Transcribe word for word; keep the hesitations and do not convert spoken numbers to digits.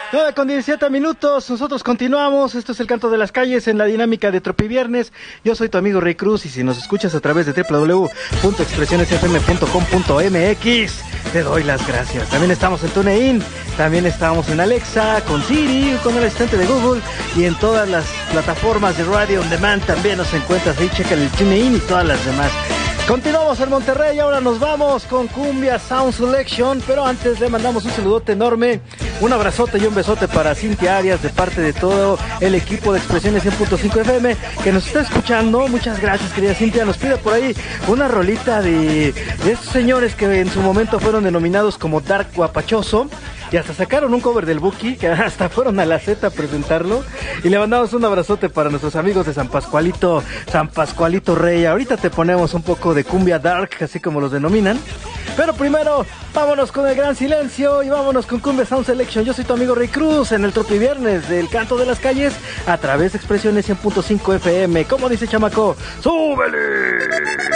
nueve con diecisiete minutos, nosotros continuamos, esto es el Canto de las Calles en la dinámica de Tropiviernes. Yo soy tu amigo Rey Cruz y si nos escuchas a través de doble u doble u doble u punto expresiones f m punto com punto m x, te doy las gracias. También estamos en TuneIn, también estamos en Alexa, con Siri, con el asistente de Google y en todas las plataformas de Radio On Demand también nos encuentras ahí, checa el TuneIn y todas las demás. Continuamos en Monterrey, ahora nos vamos con Cumbia Sound Selection, pero antes le mandamos un saludote enorme, un abrazote y un besote para Cintia Arias de parte de todo el equipo de Expresiones cien punto cinco F M que nos está escuchando. Muchas gracias, querida Cintia. Nos pide por ahí una rolita de, de estos señores que en su momento fueron denominados como Dark Guapachoso. Y hasta sacaron un cover del Buki, que hasta fueron a la Z a presentarlo. Y le mandamos un abrazote para nuestros amigos de San Pascualito, San Pascualito Rey. Ahorita te ponemos un poco de cumbia dark, así como los denominan. Pero primero, vámonos con el gran silencio y vámonos con Cumbia Sound Selection. Yo soy tu amigo Rey Cruz en el Tropiviernes del Canto de las Calles a través de Expresiones cien punto cinco F M. ¿Cómo dice chamaco? ¡Súbele!